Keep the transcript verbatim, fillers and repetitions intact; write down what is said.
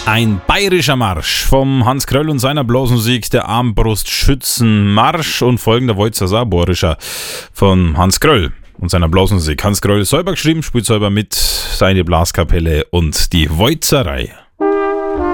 Ein bayerischer Marsch vom Hans Kröll und seiner Blasmusik, der Armbrustschützenmarsch, und folgender Walzer Saborischer von Hans Kröll und seiner Blasmusik. Hans Kröll selber geschrieben, spielt selber mit, seine Blaskapelle und die Walzerei.